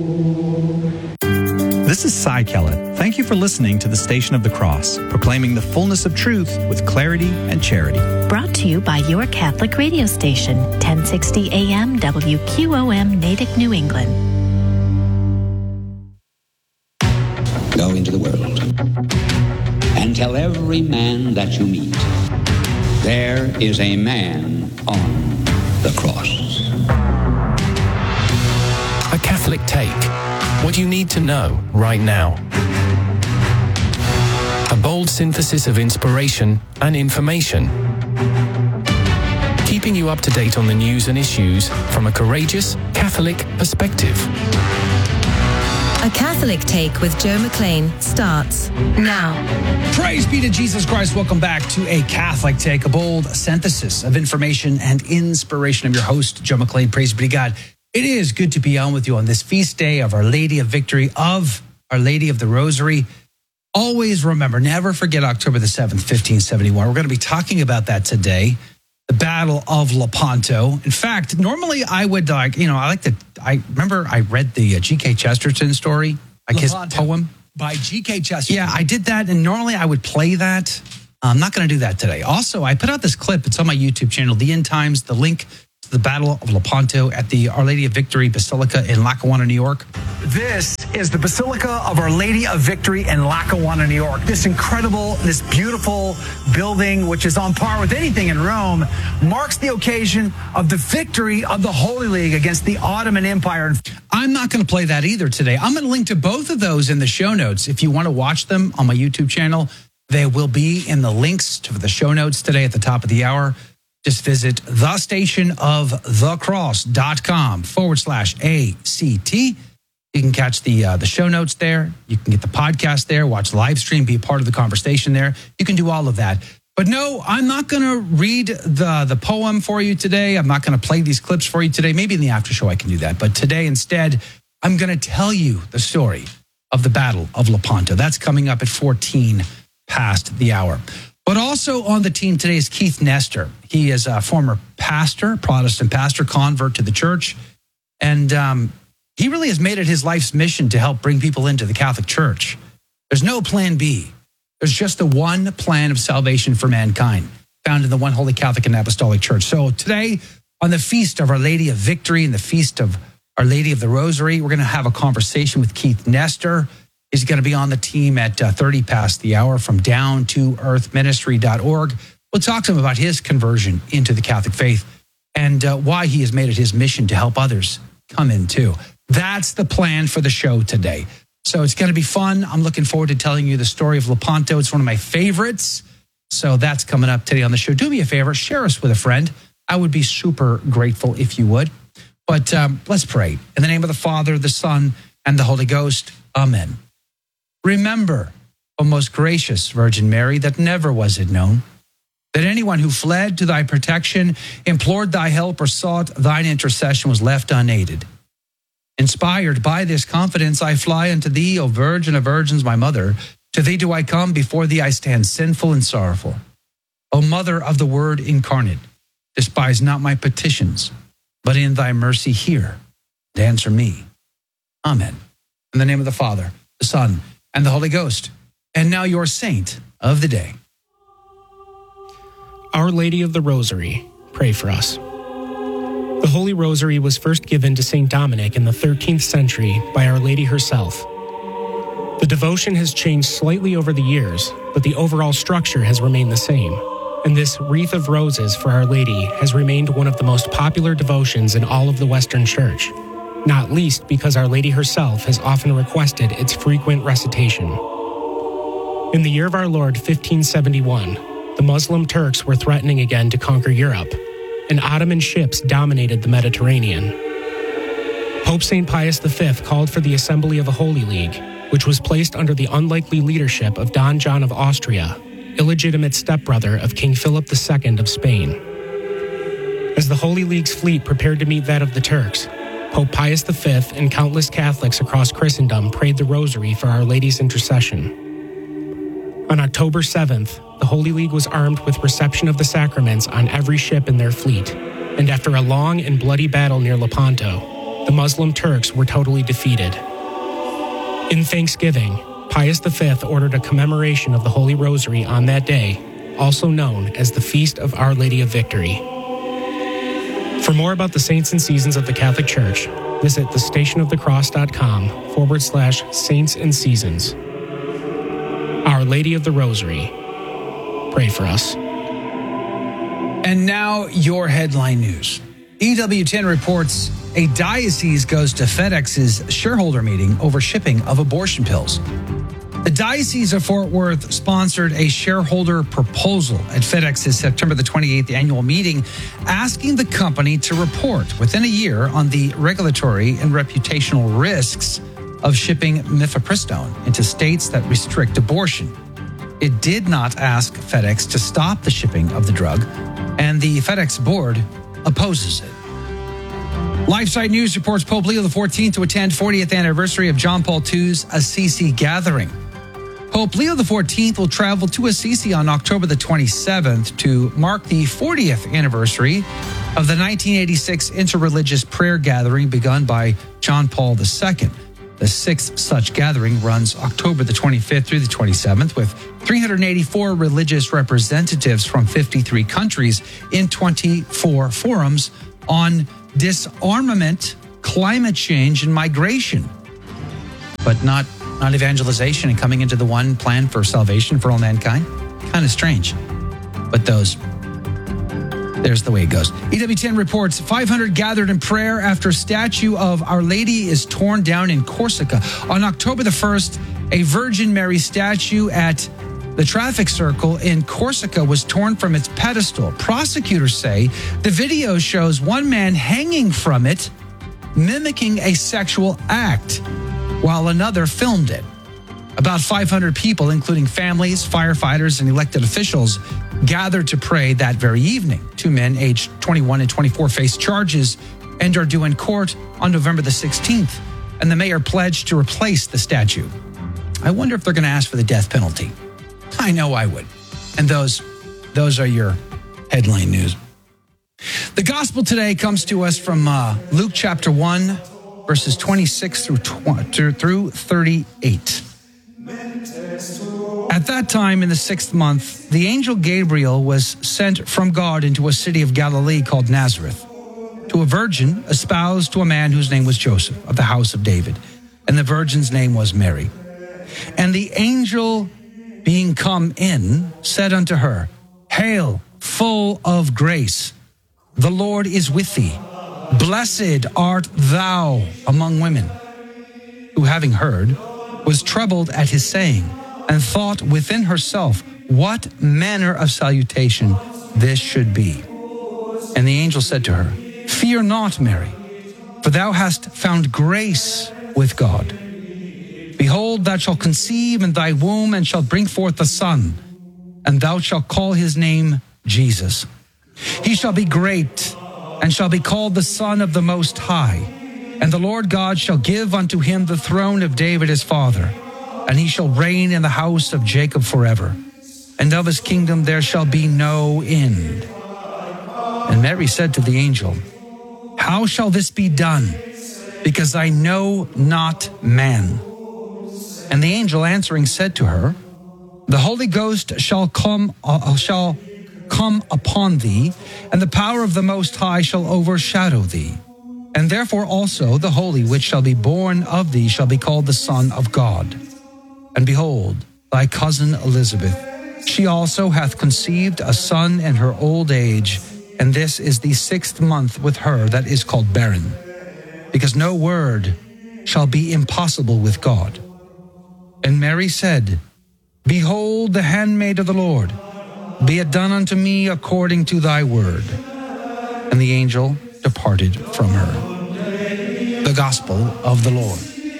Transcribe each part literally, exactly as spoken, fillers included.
This is Cy Kellett. Thank you for listening to the Station of the Cross, proclaiming the fullness of truth with clarity and charity. Brought to you by your Catholic radio station, ten sixty A M W Q O M, Natick, New England. Go into the world and tell every man that you meet, there is a man on the cross. A Catholic Take. What you need to know right now. A bold synthesis of inspiration and information. Keeping you up to date on the news and issues from a courageous Catholic perspective. A Catholic Take with Joe McLean starts now. Praise be to Jesus Christ. Welcome back to A Catholic Take, a bold synthesis of information and inspiration. I'm your host, Joe McLean. Praise be to God. It is good to be on with you on this feast day of Our Lady of Victory, of Our Lady of the Rosary. Always remember, never forget October the seventh, fifteen seventy-one. We're going to be talking about that today, the Battle of Lepanto. In fact, normally I would, like, you know, I like to, I remember I read the uh, G K Chesterton story, like Lepanto, his poem. By G K Chesterton. Yeah, I did that, and normally I would play that. I'm not going to do that today. Also, I put out this clip. It's on my YouTube channel, The End Times, the link to the Battle of Lepanto at the Our Lady of Victory Basilica in Lackawanna, New York. This is the Basilica of Our Lady of Victory in Lackawanna, New York. This incredible, this beautiful building, which is on par with anything in Rome, marks the occasion of the victory of the Holy League against the Ottoman Empire. I'm not going to play that either today. I'm going to link to both of those in the show notes. If you want to watch them on my YouTube channel, they will be in the links to the show notes today at the top of the hour. Just visit the station of the cross dot com forward slash A C T. You can catch the uh, the show notes there. You can get the podcast there, watch the live stream, be a part of the conversation there. You can do all of that. But no, I'm not going to read the, the poem for you today. I'm not going to play these clips for you today. Maybe in the after show I can do that. But today instead, I'm going to tell you the story of the Battle of Lepanto. That's coming up at fourteen past the hour. But also on the team today is Keith Nestor. He is a former pastor, Protestant pastor, convert to the church. And um, he really has made it his life's mission to help bring people into the Catholic Church. There's no plan B. There's just the one plan of salvation for mankind, found in the one Holy Catholic and Apostolic Church. So today, on the Feast of Our Lady of Victory and the Feast of Our Lady of the Rosary, we're going to have a conversation with Keith Nestor. He's going to be on the team at uh, thirty past the hour from down to earth ministry dot org. We'll talk to him about his conversion into the Catholic faith and uh, why he has made it his mission to help others come in too. That's the plan for the show today. So it's going to be fun. I'm looking forward to telling you the story of Lepanto. It's one of my favorites. So that's coming up today on the show. Do me a favor, share us with a friend. I would be super grateful if you would. But um, let's pray. In the name of the Father, the Son, and the Holy Ghost. Amen. Remember, O most gracious Virgin Mary, that never was it known that anyone who fled to thy protection, implored thy help, or sought thine intercession was left unaided. Inspired by this confidence, I fly unto thee, O Virgin of Virgins, my mother. To thee do I come, before thee I stand sinful and sorrowful. O Mother of the Word incarnate, despise not my petitions, but in thy mercy hear and answer me. Amen. In the name of the Father, the Son, and the Holy Ghost. And now your saint of the day. Our Lady of the Rosary, pray for us. The Holy Rosary was first given to Saint Dominic in the thirteenth century by Our Lady herself. The devotion has changed slightly over the years, but the overall structure has remained the same. And this wreath of roses for Our Lady has remained one of the most popular devotions in all of the Western Church, not least because Our Lady herself has often requested its frequent recitation. In the year of our Lord, fifteen seventy-one, the Muslim Turks were threatening again to conquer Europe, and Ottoman ships dominated the Mediterranean. Pope Saint Pius the Fifth called for the assembly of a Holy League, which was placed under the unlikely leadership of Don John of Austria, illegitimate stepbrother of King Philip the Second of Spain. As the Holy League's fleet prepared to meet that of the Turks, Pope Pius the Fifth and countless Catholics across Christendom prayed the Rosary for Our Lady's intercession. On October seventh, the Holy League was armed with reception of the sacraments on every ship in their fleet, and after a long and bloody battle near Lepanto, the the Muslim Turks were totally defeated. In thanksgiving, Pius the Fifth ordered a commemoration of the Holy Rosary on that day, also known as the Feast of Our Lady of Victory. For more about the saints and seasons of the Catholic Church, visit thestationofthecross.com forward slash saints and seasons. Our Lady of the Rosary, pray for us. And now your headline news. E W ten reports a diocese goes to FedEx's shareholder meeting over shipping of abortion pills. The Diocese of Fort Worth sponsored a shareholder proposal at FedEx's September the twenty-eighth annual meeting, asking the company to report within a year on the regulatory and reputational risks of shipping mifepristone into states that restrict abortion. It did not ask FedEx to stop the shipping of the drug, and the FedEx board opposes it. LifeSite News reports Pope Leo the fourteenth to attend fortieth anniversary of John Paul the Second's Assisi gathering. Pope Leo the fourteenth will travel to Assisi on October the twenty-seventh to mark the fortieth anniversary of the nineteen eighty-six interreligious prayer gathering begun by John Paul the Second. The sixth such gathering runs October the twenty-fifth through the twenty-seventh, with three hundred eighty-four religious representatives from fifty-three countries in twenty-four forums on disarmament, climate change, and migration. But not, not evangelization and coming into the one plan for salvation for all mankind. Kind of strange. But those, there's the way it goes. E W ten reports five hundred gathered in prayer after statue of Our Lady is torn down in Corsica. On October the first, a Virgin Mary statue at the traffic circle in Corsica was torn from its pedestal. Prosecutors say the video shows one man hanging from it, mimicking a sexual act, while another filmed it. About five hundred people, including families, firefighters, and elected officials, gathered to pray that very evening. Two men aged twenty-one and twenty-four face charges and are due in court on November the sixteenth, and the mayor pledged to replace the statue. I wonder if they're going to ask for the death penalty. I know I would. And those, those are your headline news. The gospel today comes to us from uh, Luke chapter one, verses twenty-six through through thirty-eight. At that time in the sixth month, the angel Gabriel was sent from God into a city of Galilee called Nazareth, to a virgin espoused to a man whose name was Joseph, of the house of David, and the virgin's name was Mary. And the angel, being come in, said unto her, Hail, full of grace, the Lord is with thee. Blessed art thou among women. Who, having heard, was troubled at his saying, and thought within herself what manner of salutation this should be. And the angel said to her, Fear not, Mary, for thou hast found grace with God. Behold, thou shalt conceive in thy womb, and shalt bring forth a son, and thou shalt call his name Jesus. He shall be great, and shall be called the Son of the Most High. And the Lord God shall give unto him the throne of David his father, and he shall reign in the house of Jacob forever. And of his kingdom there shall be no end. And Mary said to the angel, How shall this be done? Because I know not man. And the angel answering said to her, The Holy Ghost shall come, uh, shall come upon thee, and the power of the Most High shall overshadow thee. And therefore also the Holy which shall be born of thee shall be called the Son of God. And behold, thy cousin Elizabeth, she also hath conceived a son in her old age, and this is the sixth month with her that is called barren, because no word shall be impossible with God. And Mary said, Behold the handmaid of the Lord, be it done unto me according to thy word. And the angel departed from her. The gospel of the Lord.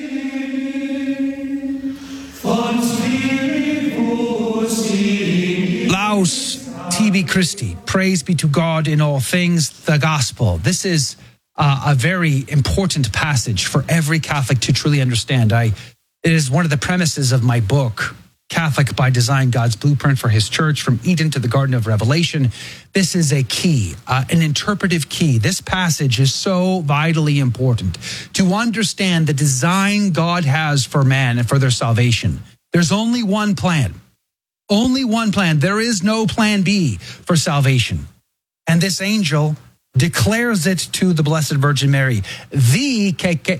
Laus tibi Christi, praise be to God in all things, the gospel. This is uh, a very important passage for every Catholic to truly understand. I, it is one of the premises of my book, Catholic by design, God's blueprint for his church from Eden to the Garden of Revelation. This is a key, uh, an interpretive key. This passage is so vitally important to understand the design God has for man and for their salvation. There's only one plan, only one plan. There is no plan B for salvation. And this angel declares it to the Blessed Virgin Mary, the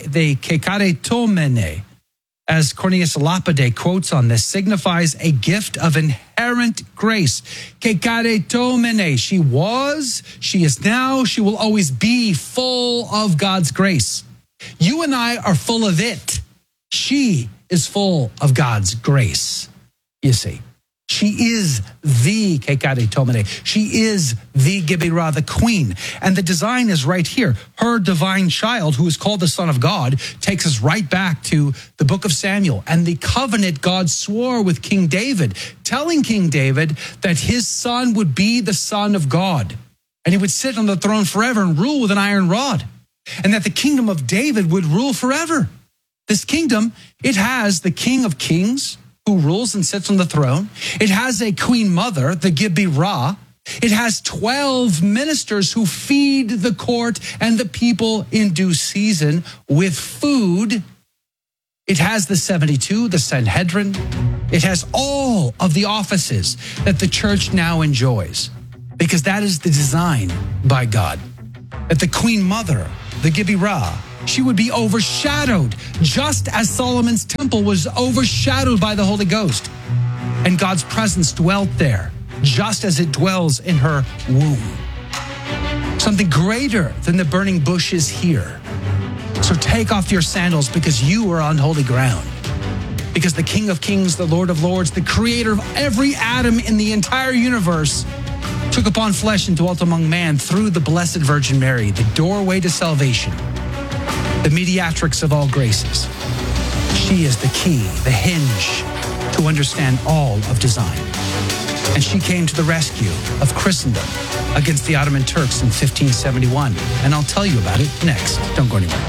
kekaretomene, as Cornelius Lapide quotes on this, signifies a gift of inherent grace. Kekaretomene, she was, she is now, she will always be full of God's grace. You and I are full of it. She is full of God's grace, you see. She is the Kekaretomene. She is the Gibirah, the queen. And the design is right here. Her divine child, who is called the Son of God, takes us right back to the book of Samuel and the covenant God swore with King David, telling King David that his son would be the Son of God. And he would sit on the throne forever and rule with an iron rod. And that the kingdom of David would rule forever. This kingdom, it has the King of Kings, who rules and sits on the throne. It has a queen mother, the Gibirah. It has twelve ministers who feed the court and the people in due season with food. It has the seventy-two, the Sanhedrin. It has all of the offices that the church now enjoys, because that is the design by God. That the queen mother, the Gibirah, she would be overshadowed, just as Solomon's temple was overshadowed by the Holy Ghost. And God's presence dwelt there, just as it dwells in her womb. Something greater than the burning bush is here. So take off your sandals, because you are on holy ground. Because the King of Kings, the Lord of Lords, the creator of every atom in the entire universe, took upon flesh and dwelt among man through the Blessed Virgin Mary, the doorway to salvation. The mediatrix of all graces. She is the key, the hinge to understand all of design. And she came to the rescue of Christendom against the Ottoman Turks in fifteen seventy-one. And I'll tell you about it next. Don't go anywhere.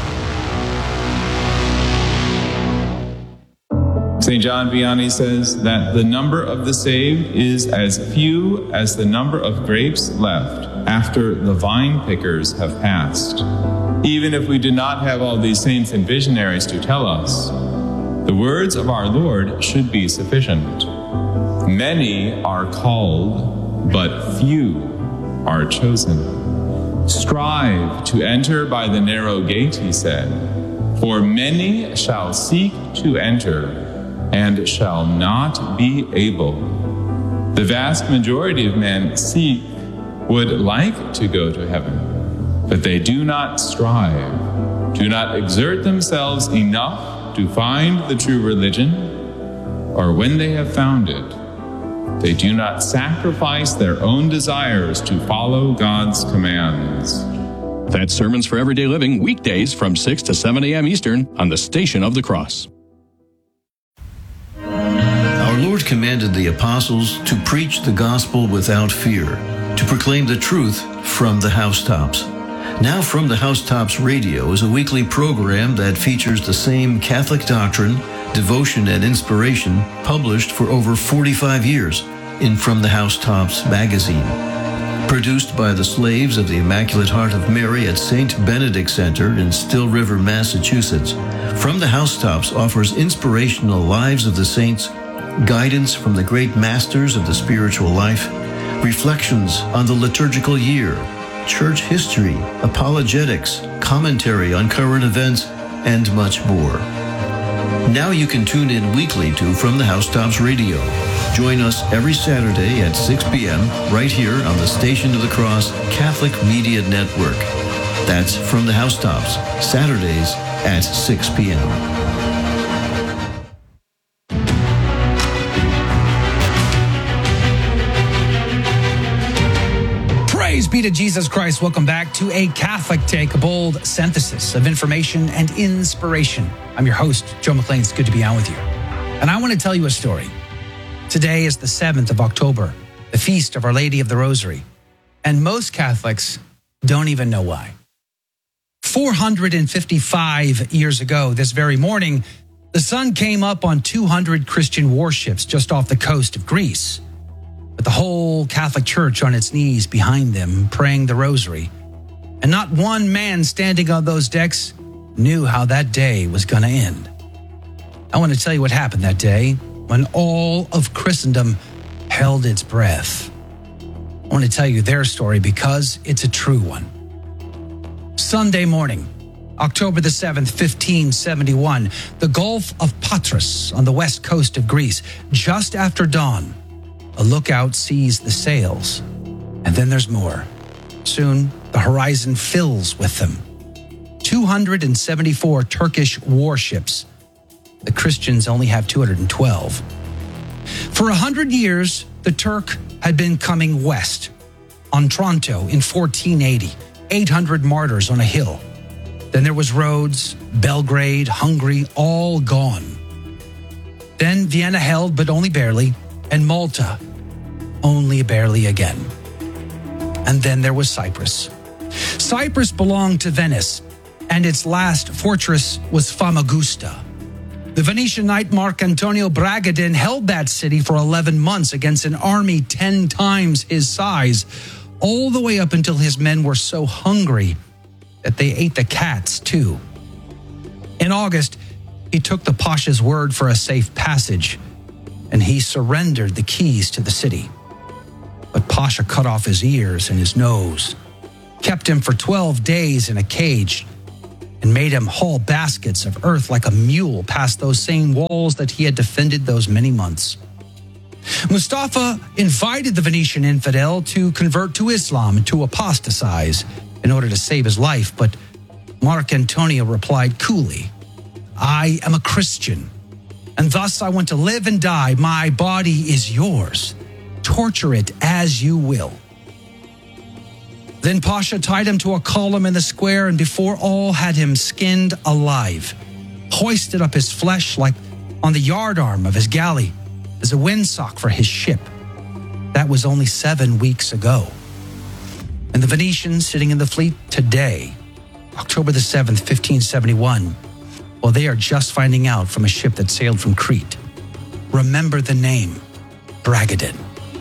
Saint John Vianney says that the number of the saved is as few as the number of grapes left after the vine pickers have passed. Even if we do not have all these saints and visionaries to tell us, the words of our Lord should be sufficient. Many are called, but few are chosen. Strive to enter by the narrow gate, he said, for many shall seek to enter and shall not be able. The vast majority of men seek, would like to go to heaven, but they do not strive, do not exert themselves enough to find the true religion, or when they have found it, they do not sacrifice their own desires to follow God's commands. That's Sermons for Everyday Living, weekdays from six to seven a.m. Eastern on the Station of the Cross. Our Lord commanded the apostles to preach the gospel without fear, to proclaim the truth from the housetops. Now From the Housetops Radio is a weekly program that features the same Catholic doctrine, devotion, and inspiration published for over forty-five years in From the Housetops magazine. Produced by the slaves of the Immaculate Heart of Mary at Saint Benedict Center in Still River, Massachusetts, From the Housetops offers inspirational lives of the saints, guidance from the great masters of the spiritual life, reflections on the liturgical year, church history, apologetics, commentary on current events, and much more. Now you can tune in weekly to From the Housetops Radio. Join us every Saturday at six p.m. right here on the Station of the Cross Catholic Media Network. That's From the Housetops, Saturdays at six p.m. Praise be to Jesus Christ. Welcome back to A Catholic Take, a bold synthesis of information and inspiration. I'm your host, Joe McLean. It's good to be on with you. And I want to tell you a story. Today is the seventh of October, the feast of Our Lady of the Rosary. And most Catholics don't even know why. four hundred fifty-five years ago, this very morning, The sun came up on two hundred Christian warships just off the coast of Greece, with the whole Catholic Church on its knees behind them, praying the rosary. And not one man standing on those decks knew how that day was going to end. I want to tell you what happened that day when all of Christendom held its breath. I want to tell you their story because it's a true one. Sunday morning, October the seventh, fifteen seventy-one, the Gulf of Patras on the west coast of Greece. Just after dawn, a lookout sees the sails, and then there's more. Soon, the horizon fills with them. two hundred seventy-four Turkish warships. The Christians only have two hundred twelve. For a hundred years, the Turk had been coming west. On Tronto in fourteen eighty, eight hundred martyrs on a hill. Then there was Rhodes, Belgrade, Hungary, all gone. Then Vienna held, but only barely, and Malta, only barely again. And then there was Cyprus. Cyprus belonged to Venice, and its last fortress was Famagusta. The Venetian knight Marc Antonio Bragadin held that city for eleven months against an army ten times his size, all the way up until his men were so hungry that they ate the cats too. In August, he took the Pasha's word for a safe passage, and he surrendered the keys to the city. But Pasha cut off his ears and his nose, kept him for twelve days in a cage, and made him haul baskets of earth like a mule past those same walls that he had defended those many months. Mustafa invited the Venetian infidel to convert to Islam and to apostatize in order to save his life, but Marc Antonio replied coolly, "I am a Christian, and thus I want to live and die. My body is yours. Torture it as you will." Then Pasha tied him to a column in the square, and before all had him skinned alive, hoisted up his flesh like on the yardarm of his galley as a windsock for his ship. That was only seven weeks ago. And the Venetians sitting in the fleet today, October the seventh, fifteen seventy-one, well, they are just finding out from a ship that sailed from Crete. Remember the name, Bragadin.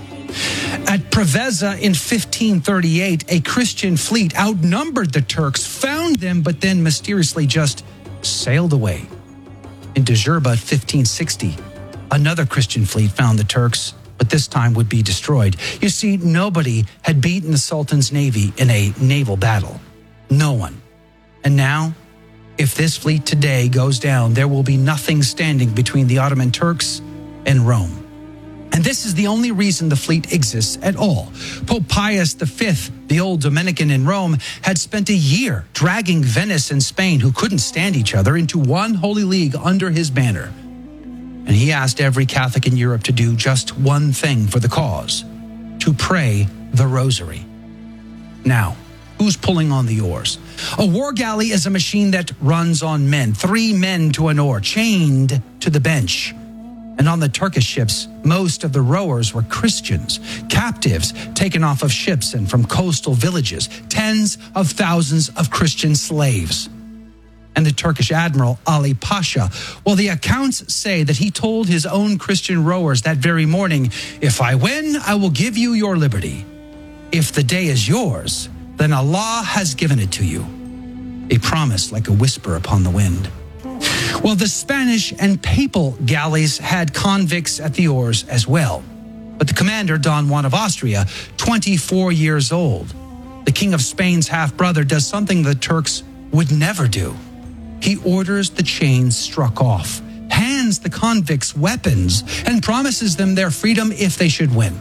At Preveza in fifteen thirty-eight, a Christian fleet outnumbered the Turks, found them, but then mysteriously just sailed away. In Djerba, fifteen sixty, another Christian fleet found the Turks, but this time would be destroyed. You see, nobody had beaten the Sultan's navy in a naval battle. No one. And now, if this fleet today goes down, there will be nothing standing between the Ottoman Turks and Rome. And this is the only reason the fleet exists at all. Pope Pius the Fifth, the old Dominican in Rome, had spent a year dragging Venice and Spain, who couldn't stand each other, into one holy league under his banner. And he asked every Catholic in Europe to do just one thing for the cause: to pray the rosary. Now, who's pulling on the oars? A war galley is a machine that runs on men, three men to an oar, chained to the bench. And on the Turkish ships, most of the rowers were Christians, captives taken off of ships and from coastal villages, tens of thousands of Christian slaves. And the Turkish admiral, Ali Pasha, well, the accounts say that he told his own Christian rowers that very morning, "If I win, I will give you your liberty. If the day is yours, then Allah has given it to you." A promise like a whisper upon the wind. Well, the Spanish and papal galleys had convicts at the oars as well. But the commander, Don Juan of Austria, twenty-four years old, the King of Spain's half-brother, does something the Turks would never do. He orders the chains struck off, hands the convicts weapons, and promises them their freedom if they should win.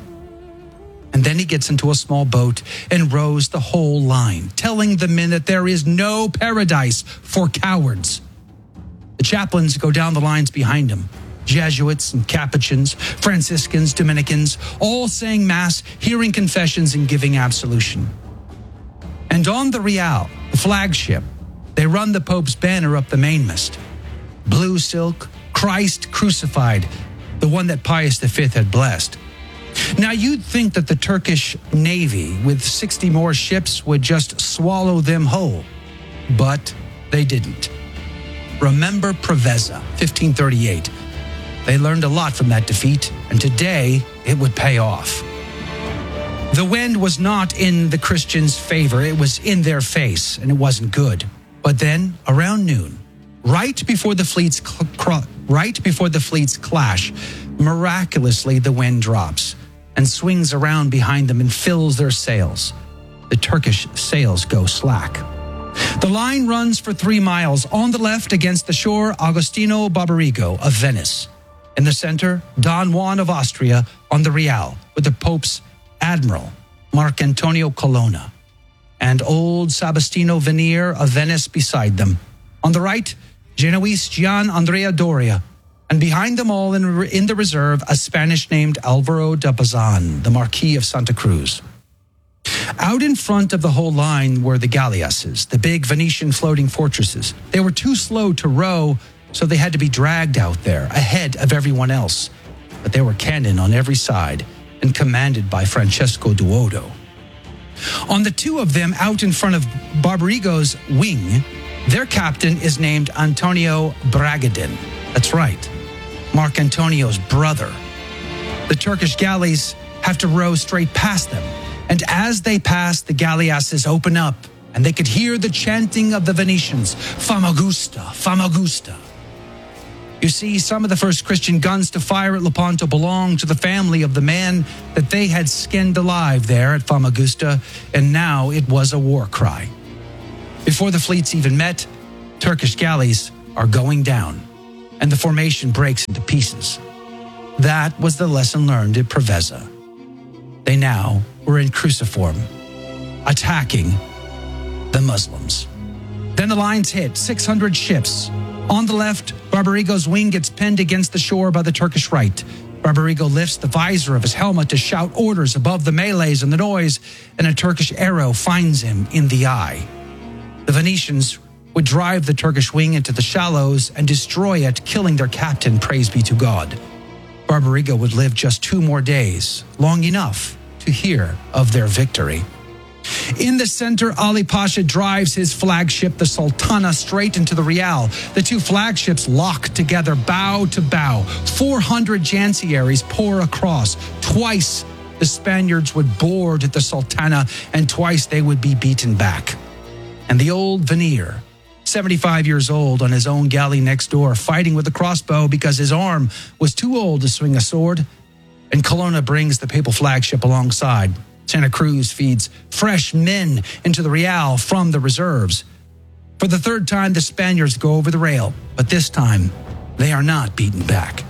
And then he gets into a small boat and rows the whole line, telling the men that there is no paradise for cowards. The chaplains go down the lines behind him. Jesuits and Capuchins, Franciscans, Dominicans, all saying Mass, hearing confessions, and giving absolution. And on the Real, the flagship, they run the Pope's banner up the mainmast. Blue silk, Christ crucified, the one that Pius the Fifth had blessed. Now, you'd think that the Turkish Navy, with sixty more ships, would just swallow them whole. But they didn't. Remember Preveza, fifteen thirty-eight. They learned a lot from that defeat, and today it would pay off. The wind was not in the Christians' favor. It was in their face, and it wasn't good. But then, around noon, right before the fleets cl- cr- right before the fleets clash, miraculously the wind drops and swings around behind them and fills their sails. The Turkish sails go slack. The line runs for three miles. On the left, against the shore, Agostino Barbarigo of Venice. In the center, Don Juan of Austria on the Real, with the Pope's Admiral, Marc Antonio Colonna, and old Sabastino Venier of Venice beside them. On the right, Genoese Gian Andrea Doria, and behind them all in, in the reserve, a Spanish named Alvaro de Bazan, the Marquis of Santa Cruz. Out in front of the whole line were the galleasses, the big Venetian floating fortresses. They were too slow to row, so they had to be dragged out there, ahead of everyone else. But there were cannon on every side, and commanded by Francesco Duodo. On the two of them out in front of Barbarigo's wing, their captain is named Antonio Bragadin. That's right, Marc Antonio's brother. The Turkish galleys have to row straight past them, and as they pass, the galleasses open up, and they could hear the chanting of the Venetians, Famagusta, Famagusta. You see, some of the first Christian guns to fire at Lepanto belonged to the family of the man that they had skinned alive there at Famagusta, and now it was a war cry. Before the fleets even met, Turkish galleys are going down, and the formation breaks into pieces. That was the lesson learned at Preveza. They now were in cruciform, attacking the Muslims. Then the lines hit, six hundred ships. On the left, Barbarigo's wing gets pinned against the shore by the Turkish right. Barbarigo lifts the visor of his helmet to shout orders above the melees and the noise, and a Turkish arrow finds him in the eye. The Venetians would drive the Turkish wing into the shallows and destroy it, killing their captain, praise be to God. Barbarigo would live just two more days, long enough to hear of their victory. In the center, Ali Pasha drives his flagship, the Sultana, straight into the Real. The two flagships lock together, bow to bow. four hundred Janciaries pour across. Twice the Spaniards would board the Sultana, and twice they would be beaten back. And the old Venier, seventy-five years old, on his own galley next door, fighting with a crossbow because his arm was too old to swing a sword. And Colonna brings the papal flagship alongside. Santa Cruz feeds fresh men into the Real from the reserves. For the third time, the Spaniards go over the rail, but this time they are not beaten back.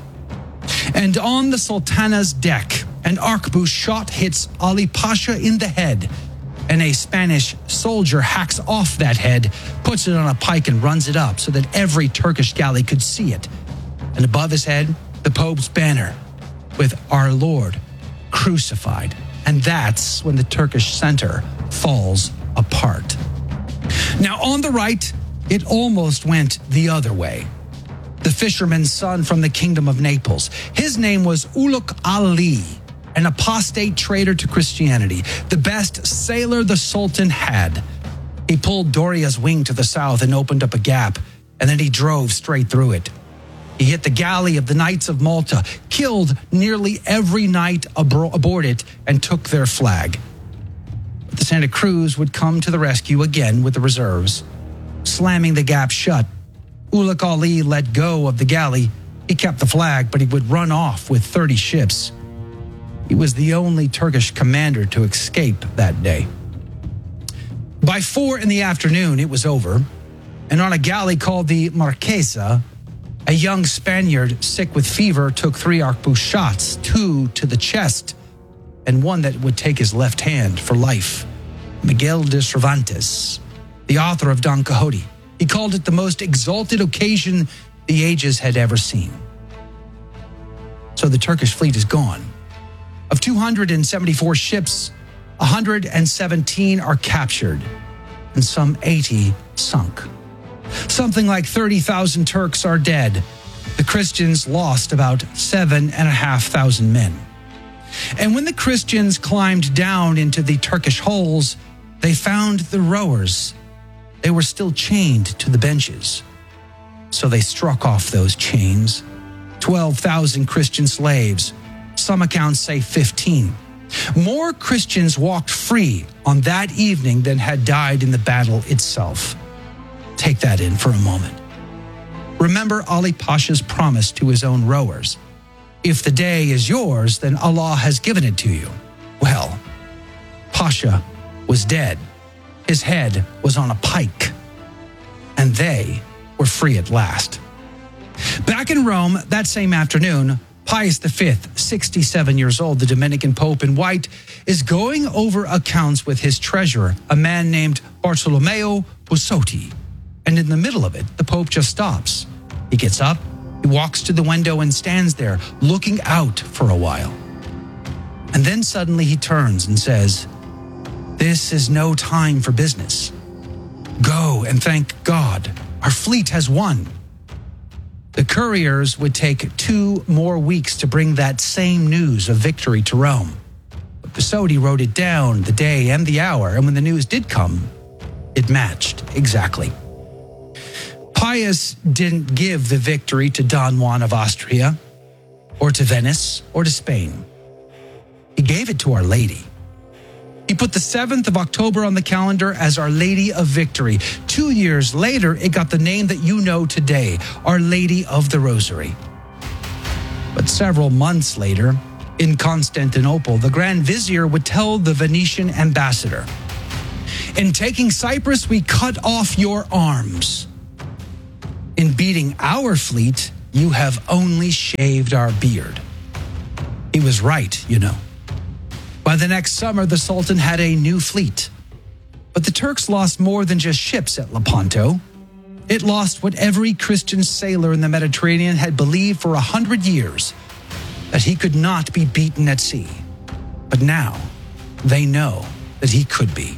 And on the Sultana's deck, an arquebus shot hits Ali Pasha in the head, and a Spanish soldier hacks off that head, puts it on a pike and runs it up so that every Turkish galley could see it. And above his head, the Pope's banner with Our Lord crucified. And that's when the Turkish center falls apart. Now, on the right, it almost went the other way. The fisherman's son from the kingdom of Naples. His name was Uluk Ali, an apostate traitor to Christianity, the best sailor the Sultan had. He pulled Doria's wing to the south and opened up a gap, and then he drove straight through it. He hit the galley of the Knights of Malta, killed nearly every knight abro- aboard it, and took their flag. But the Santa Cruz would come to the rescue again with the reserves. Slamming the gap shut, Uluk Ali let go of the galley. He kept the flag, but he would run off with thirty ships. He was the only Turkish commander to escape that day. By four in the afternoon, it was over, and on a galley called the Marquesa, a young Spaniard sick with fever took three arquebus shots, two to the chest, and one that would take his left hand for life. Miguel de Cervantes, the author of Don Quixote, he called it the most exalted occasion the ages had ever seen. So the Turkish fleet is gone. Of two hundred seventy-four ships, one hundred seventeen are captured, and some eighty sunk. Something like thirty thousand Turks are dead. The Christians lost about seven and a half thousand men. And when the Christians climbed down into the Turkish hulls, they found the rowers. They were still chained to the benches. So they struck off those chains. twelve thousand Christian slaves. Some accounts say fifteen. More Christians walked free on that evening than had died in the battle itself. Take that in for a moment. Remember Ali Pasha's promise to his own rowers. If the day is yours, then Allah has given it to you. Well, Pasha was dead. His head was on a pike. And they were free at last. Back in Rome that same afternoon, Pius the Fifth, sixty-seven years old, the Dominican Pope in white, is going over accounts with his treasurer, a man named Bartolomeo Busotti. And in the middle of it, the Pope just stops. He gets up, he walks to the window and stands there, looking out for a while. And then suddenly he turns and says, "This is no time for business. Go and thank God. Our fleet has won." The couriers would take two more weeks to bring that same news of victory to Rome. But Busotti wrote it down, the day and the hour, and when the news did come, it matched exactly. Pius didn't give the victory to Don Juan of Austria, or to Venice, or to Spain. He gave it to Our Lady. He put the seventh of October on the calendar as Our Lady of Victory. Two years later, it got the name that you know today, Our Lady of the Rosary. But several months later, in Constantinople, the Grand Vizier would tell the Venetian ambassador, "In taking Cyprus, we cut off your arms. In beating our fleet, you have only shaved our beard." He was right, you know. By the next summer, the Sultan had a new fleet. But the Turks lost more than just ships at Lepanto. It lost what every Christian sailor in the Mediterranean had believed for a hundred years, that he could not be beaten at sea. But now, they know that he could be.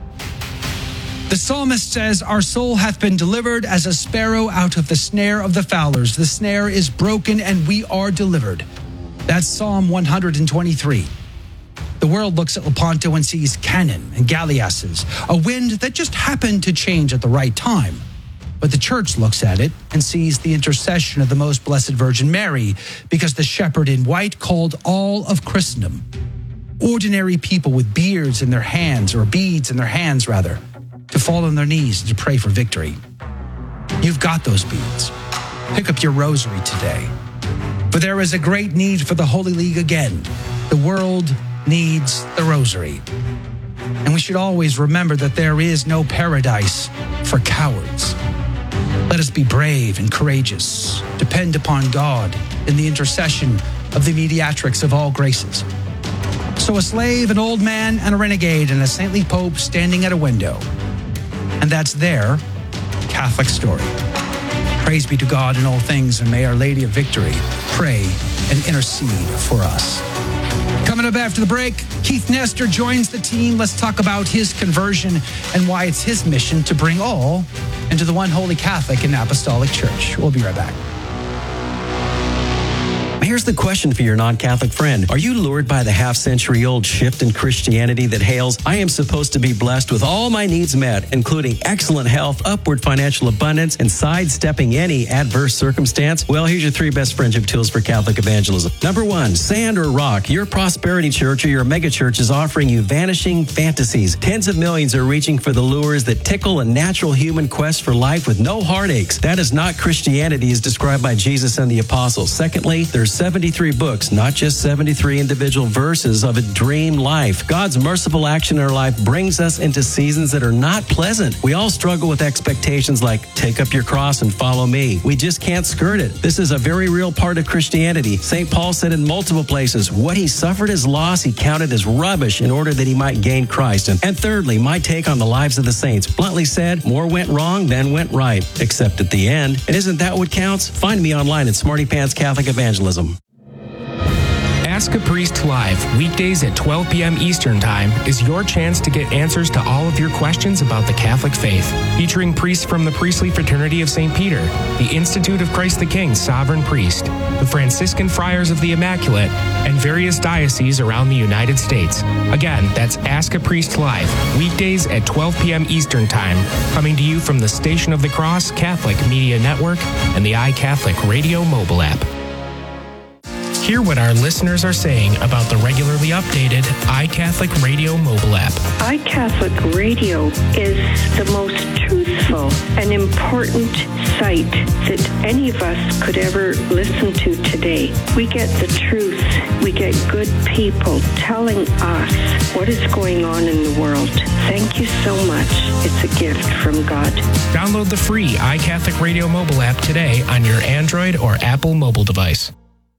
The psalmist says, "Our soul hath been delivered as a sparrow out of the snare of the fowlers. The snare is broken and we are delivered." That's Psalm one hundred twenty-three. The world looks at Lepanto and sees cannon and galleasses, a wind that just happened to change at the right time. But the church looks at it and sees the intercession of the Most Blessed Virgin Mary, because the shepherd in white called all of Christendom, ordinary people with beards in their hands, or beads in their hands rather, to fall on their knees and to pray for victory. You've got those beads. Pick up your rosary today. For there is a great need for the Holy League again. The world needs the rosary. And we should always remember that there is no paradise for cowards. Let us be brave and courageous. Depend upon God in the intercession of the mediatrix of all graces. So a slave, an old man, and a renegade, and a saintly pope standing at a window. And that's their Catholic story. Praise be to God in all things, and may Our Lady of Victory pray and intercede for us. Coming up after the break, Keith Nestor joins the team. Let's talk about his conversion and why it's his mission to bring all into the one holy Catholic and Apostolic Church. We'll be right back. Here's the question for your non-Catholic friend. Are you lured by the half-century-old shift in Christianity that hails, "I am supposed to be blessed with all my needs met, including excellent health, upward financial abundance, and sidestepping any adverse circumstance"? Well, here's your three best friendship tools for Catholic evangelism. Number one, Sand or Rock. Your prosperity church or your megachurch is offering you vanishing fantasies. Tens of millions are reaching for the lures that tickle a natural human quest for life with no heartaches. That is not Christianity as described by Jesus and the apostles. Secondly, there's seventy-three books, not just seventy-three individual verses of a dream life. God's merciful action in our life brings us into seasons that are not pleasant. We all struggle with expectations like, take up your cross and follow me. We just can't skirt it. This is a very real part of Christianity. Saint Paul said in multiple places, what he suffered as loss, he counted as rubbish in order that he might gain Christ. And, and thirdly, my take on the lives of the saints. Bluntly said, more went wrong than went right, except at the end. And isn't that what counts? Find me online at Smarty Pants Catholic Evangelism. Ask a Priest Live, weekdays at twelve p.m. Eastern Time, is your chance to get answers to all of your questions about the Catholic faith. Featuring priests from the Priestly Fraternity of Saint Peter, the Institute of Christ the King Sovereign Priest, the Franciscan Friars of the Immaculate, and various dioceses around the United States. Again, that's Ask a Priest Live, weekdays at twelve p.m. Eastern Time, coming to you from the Station of the Cross Catholic Media Network and the iCatholic Radio mobile app. Hear what our listeners are saying about the regularly updated iCatholic Radio mobile app. iCatholic Radio is the most truthful and important site that any of us could ever listen to today. We get the truth. We get good people telling us what is going on in the world. Thank you so much. It's a gift from God. Download the free iCatholic Radio mobile app today on your Android or Apple mobile device.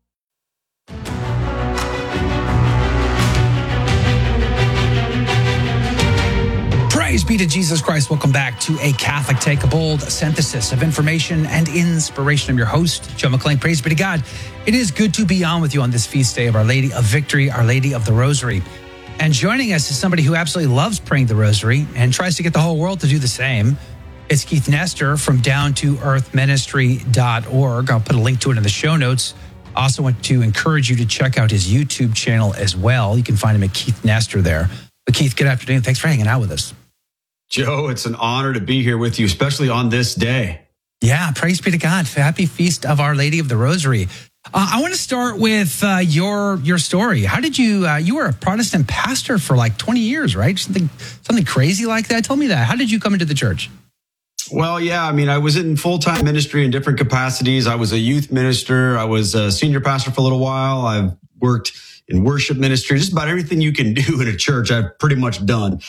Praise be to Jesus Christ. Welcome back to A Catholic Take, a bold synthesis of information and inspiration. I'm your host, Joe McClain. Praise be to God. It is good to be on with you on this feast day of Our Lady of Victory, Our Lady of the Rosary. And joining us is somebody who absolutely loves praying the Rosary and tries to get the whole world to do the same. It's Keith Nestor from down to earth ministry dot org. I'll put a link to it in the show notes. I also want to encourage you to check out his YouTube channel as well. You can find him at Keith Nestor there. But Keith, good afternoon. Thanks for hanging out with us. Joe, it's an honor to be here with you, especially on this day. Yeah, praise be to God. Happy Feast of Our Lady of the Rosary. Uh, I want to start with uh, your your story. How did you, uh, you were a Protestant pastor for like twenty years, right? Something, something crazy like that. Tell me that. How did you come into the church? Well, yeah, I mean, I was in full-time ministry in different capacities. I was a youth minister. I was a senior pastor for a little while. I've worked in worship ministry. Just about everything you can do in a church, I've pretty much done.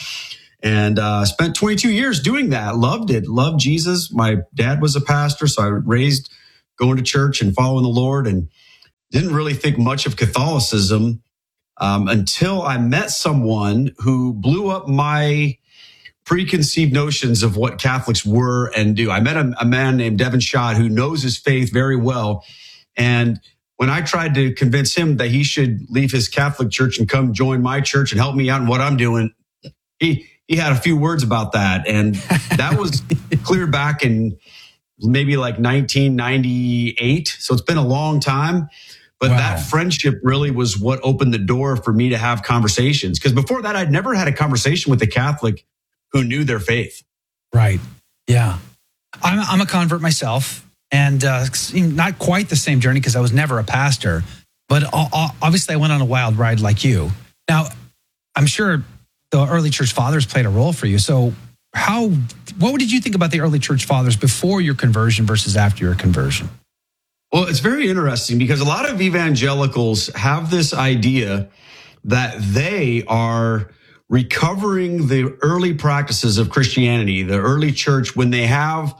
And uh, spent twenty-two years doing that. Loved it. Loved Jesus. My dad was a pastor, so I raised going to church and following the Lord, and didn't really think much of Catholicism um, until I met someone who blew up my preconceived notions of what Catholics were and do. I met a, a man named Devin Schott who knows his faith very well. And when I tried to convince him that he should leave his Catholic church and come join my church and help me out in what I'm doing, he he had a few words about that. And that was clear back in maybe like nineteen ninety-eight. So it's been a long time. But wow. That friendship really was what opened the door for me to have conversations. Because before that, I'd never had a conversation with a Catholic who knew their faith. Right. Yeah. I'm, I'm a convert myself, and uh, not quite the same journey because I was never a pastor. But obviously, I went on a wild ride like you. Now, I'm sure the early church fathers played a role for you. So how, what did you think about the early church fathers before your conversion versus after your conversion? Well, it's very interesting because a lot of evangelicals have this idea that they are recovering the early practices of Christianity, the early church, when they have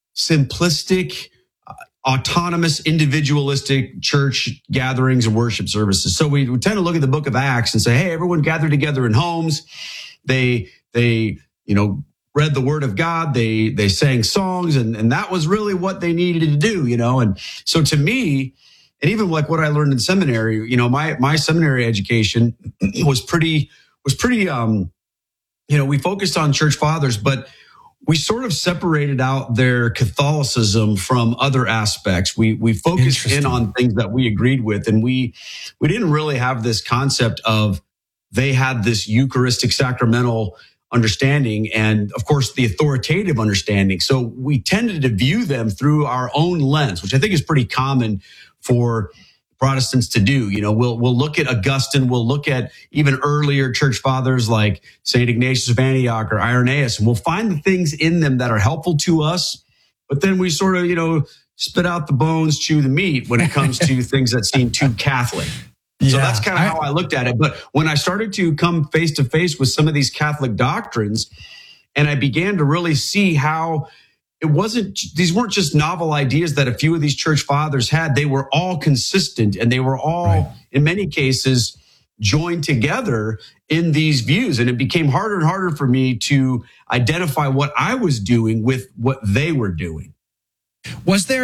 simplistic, uh, autonomous, individualistic church gatherings and worship services. So we, we tend to look at the book of Acts and say, hey, everyone gathered together in homes. They, they, you know, read the word of God. They, they sang songs, and, and that was really what they needed to do, you know? And so to me, and even like what I learned in seminary, you know, my, my seminary education was pretty, was pretty, um, you know, we focused on church fathers, but we sort of separated out their Catholicism from other aspects. We, we focused in on things that we agreed with. And we, we didn't really have this concept of they had this Eucharistic sacramental understanding and, of course, the authoritative understanding. So we tended to view them through our own lens, which I think is pretty common for Protestants to do. You know, we'll we'll look at Augustine, we'll look at even earlier church fathers like Saint Ignatius of Antioch or Irenaeus, and we'll find the things in them that are helpful to us, but then we sort of, you know, spit out the bones, chew the meat when it comes to things that seem too Catholic. Yeah, so that's kind of how I looked at it. But when I started to come face to face with some of these Catholic doctrines, and I began to really see how it wasn't, these weren't just novel ideas that a few of these church fathers had. They were all consistent, and they were all, right, in many cases, joined together in these views. And it became harder and harder for me to identify what I was doing with what they were doing. Was there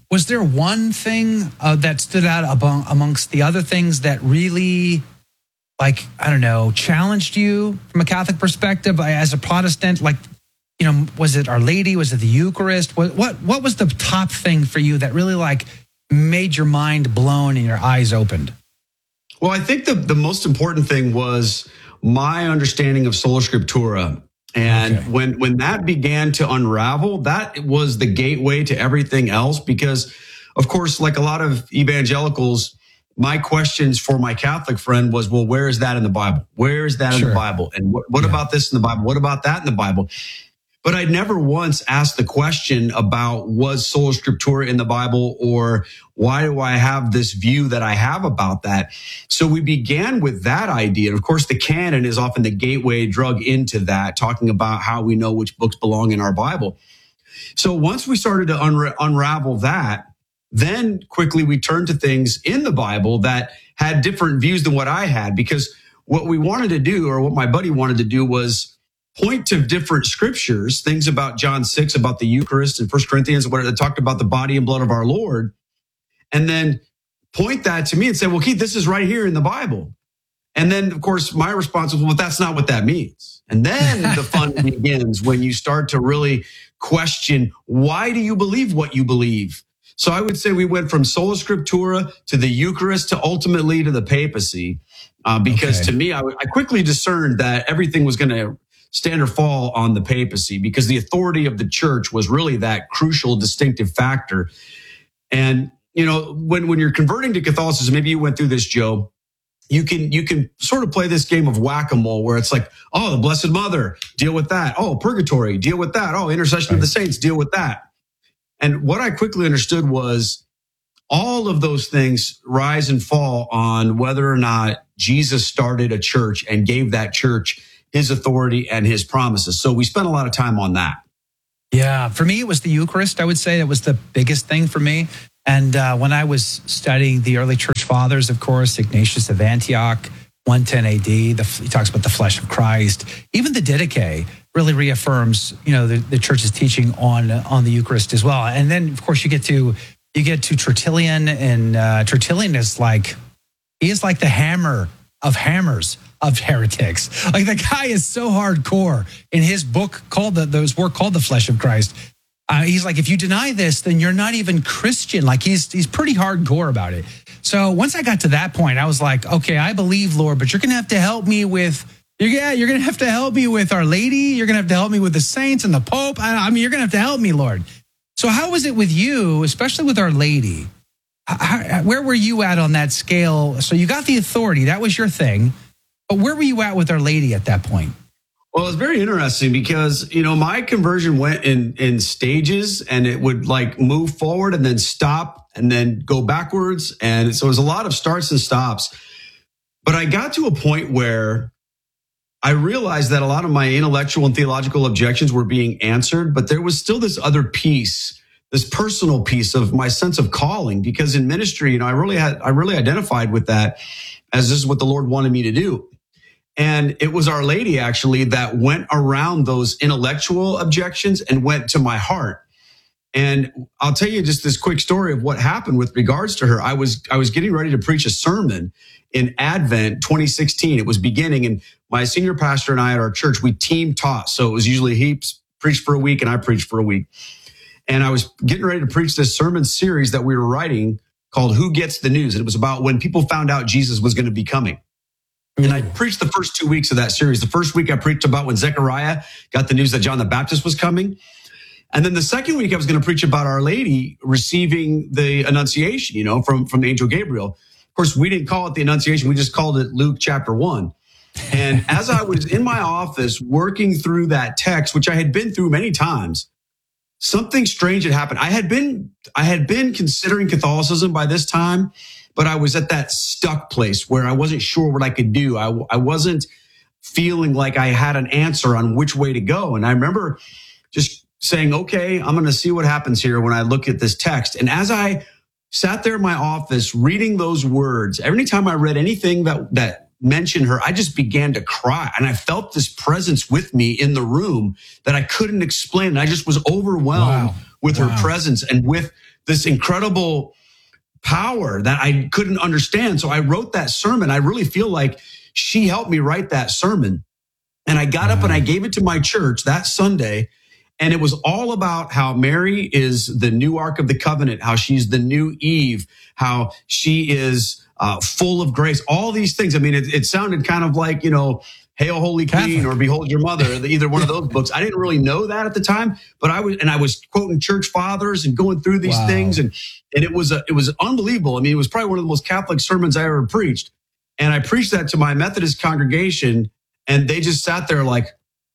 Was there one thing uh, that stood out among, amongst the other things that really, like, I don't know, challenged you from a Catholic perspective as a Protestant? Like, you know, was it Our Lady? Was it the Eucharist? What what, what was the top thing for you that really, like, made your mind blown and your eyes opened? Well, I think the, the most important thing was my understanding of Sola Scriptura. And okay. when, when that began to unravel, that was the gateway to everything else. Because, of course, like a lot of evangelicals, my questions for my Catholic friend was, well, where is that in the Bible? Where is that sure. in the Bible? And what, what yeah. about this in the Bible? What about that in the Bible? But I never once asked the question about, was Sola Scriptura in the Bible, or why do I have this view that I have about that? So we began with that idea. And of course, the canon is often the gateway drug into that, talking about how we know which books belong in our Bible. So once we started to unra- unravel that, then quickly we turned to things in the Bible that had different views than what I had, because what we wanted to do, or what my buddy wanted to do, was point to different scriptures, things about John six, about the Eucharist, and First Corinthians, where it talked about the body and blood of our Lord, and then point that to me and say, well, Keith, this is right here in the Bible. And then, of course, my response was, well, that's not what that means. And then the fun begins when you start to really question, why do you believe what you believe? So I would say we went from Sola Scriptura to the Eucharist to ultimately to the papacy, uh, because okay. to me, I, I quickly discerned that everything was going to stand or fall on the papacy, because the authority of the church was really that crucial, distinctive factor. And, you know, when, when you're converting to Catholicism, maybe you went through this, Joe, you can, you can sort of play this game of whack-a-mole where it's like, oh, the Blessed Mother, deal with that. Oh, purgatory, deal with that. Oh, intercession right. of the saints, deal with that. And what I quickly understood was all of those things rise and fall on whether or not Jesus started a church and gave that church his authority and his promises. So we spent a lot of time on that. Yeah, for me, it was the Eucharist. I would say that was the biggest thing for me. And uh, when I was studying the early church fathers, of course, Ignatius of Antioch, one ten A D, the, he talks about the flesh of Christ. Even the Didache really reaffirms, you know, the, the church's teaching on on the Eucharist as well. And then, of course, you get to you get to Tertullian, and uh, Tertullian is like he is like the hammer of hammers of heretics. Like, the guy is so hardcore in his book called the those work called The Flesh of Christ. Uh, he's like, if you deny this, then you're not even Christian. Like, he's he's pretty hardcore about it. So once I got to that point, I was like, okay, I believe, Lord, but you're going to have to help me with, yeah, you're going to have to help me with Our Lady. You're going to have to help me with the saints and the Pope. I, I mean, you're going to have to help me, Lord. So how was it with you, especially with Our Lady? How, where were you at on that scale? So you got the authority. That was your thing. But where were you at with Our Lady at that point? Well, it's very interesting because, you know, my conversion went in, in stages, and it would like move forward and then stop and then go backwards. And so it was a lot of starts and stops. But I got to a point where I realized that a lot of my intellectual and theological objections were being answered, but there was still this other piece, this personal piece of my sense of calling, because in ministry, you know, I really had, I really identified with that as this is what the Lord wanted me to do. And it was Our Lady actually that went around those intellectual objections and went to my heart. And I'll tell you just this quick story of what happened with regards to her. I was, I was getting ready to preach a sermon in Advent twenty sixteen. It was beginning, and my senior pastor and I at our church, we team taught. So it was usually he preached for a week and I preached for a week. And I was getting ready to preach this sermon series that we were writing called Who Gets the News? And it was about when people found out Jesus was going to be coming. And I preached the first two weeks of that series. The first week I preached about when Zechariah got the news that John the Baptist was coming. And then the second week I was going to preach about Our Lady receiving the Annunciation, you know, from, from Angel Gabriel. Of course, we didn't call it the Annunciation. We just called it Luke chapter one. And as I was in my office working through that text, which I had been through many times, something strange had happened. I had been, I had been considering Catholicism by this time, but I was at that stuck place where I wasn't sure what I could do. I, I wasn't feeling like I had an answer on which way to go. And I remember just saying, okay, I'm going to see what happens here when I look at this text. And as I sat there in my office reading those words, every time I read anything that, that mentioned her, I just began to cry. And I felt this presence with me in the room that I couldn't explain. And I just was overwhelmed wow. with wow. her presence and with this incredible power that I couldn't understand. So I wrote that sermon. I really feel like she helped me write that sermon. And I got up and I gave it to my church that Sunday. And it was all about how Mary is the new Ark of the Covenant, how she's the new Eve, how she is uh, full of grace, all these things. I mean, it, it sounded kind of like, you know, Hail, Holy Queen, or Behold Your Mother, either one of those books. I didn't really know that at the time, but I was, and I was quoting church fathers and going through these Wow. things. And, and it was, a, it was unbelievable. I mean, it was probably one of the most Catholic sermons I ever preached. And I preached that to my Methodist congregation, and they just sat there like,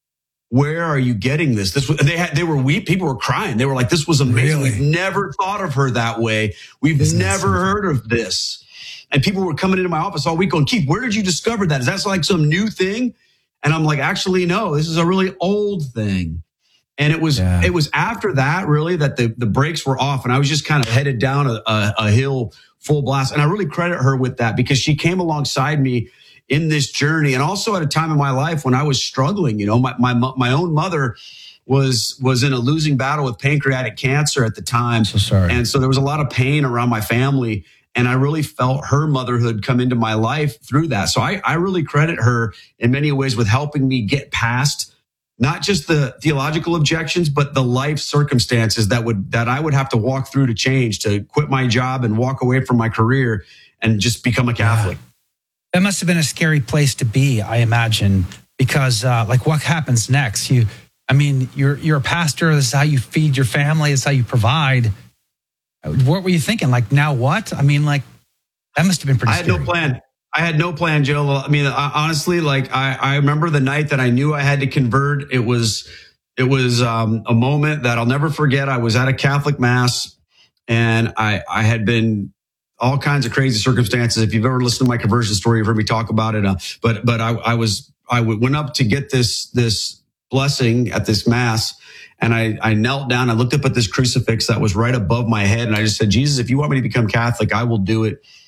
where are you getting this? This was, they had, they were weep. People were crying. They were like, this was amazing. Really? We've never thought of her that way. We've Isn't that never something? heard of this. And people were coming into my office all week going, Keith, where did you discover that? Is that like some new thing? And I'm like, actually, no, this is a really old thing. And it was, Yeah. it was after that really that the, the brakes were off, and I was just kind of headed down a, a, a hill full blast. And I really credit her with that, because she came alongside me in this journey. And also at a time in my life when I was struggling, you know, my, my, my own mother was, was in a losing battle with pancreatic cancer at the time. So sorry. And so there was a lot of pain around my family. And I really felt her motherhood come into my life through that. So I, I really credit her in many ways with helping me get past not just the theological objections, but the life circumstances that would, that I would have to walk through to change, to quit my job and walk away from my career and just become a Catholic. Yeah. That must have been a scary place to be, I imagine, because uh, like what happens next? You, I mean, you're, you're a pastor. This is how you feed your family. This is how you provide. What were you thinking? Like, now what? I mean, like, that must have been pretty I had scary. no plan. I had no plan, Joe. I mean, I, honestly, like I, I remember the night that I knew I had to convert. It was, it was um, a moment that I'll never forget. I was at a Catholic mass, and I, I had been all kinds of crazy circumstances. If you've ever listened to my conversion story, you've heard me talk about it. Uh, but, but I, I was, I went up to get this, this blessing at this mass. And I, I knelt down, I looked up at this crucifix that was right above my head. And I just said, Jesus, if you want me to become Catholic, I will do it.